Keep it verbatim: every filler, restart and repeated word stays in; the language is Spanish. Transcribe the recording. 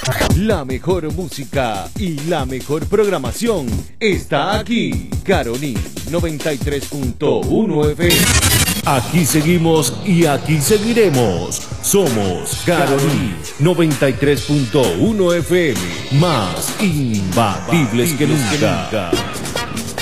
La mejor música y la mejor programación está aquí. Caroní noventa y tres punto uno F M. Aquí seguimos y aquí seguiremos. Somos Caroní noventa y tres punto uno F M. Más imbatibles que nunca.